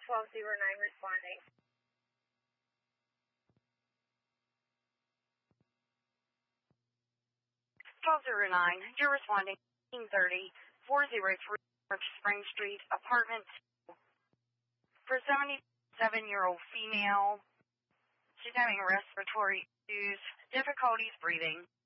1209 responding. 1209, you're responding. 1830, 403 North Spring Street, apartment 2. For 77-year-old female, she's having respiratory issues, difficulties breathing.